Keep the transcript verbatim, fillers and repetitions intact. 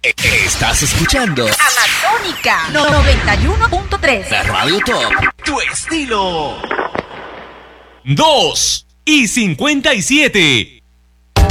Estás escuchando Amatónica noventa y uno punto tres. La Radio Top. Tu estilo. Dos y cincuenta y siete.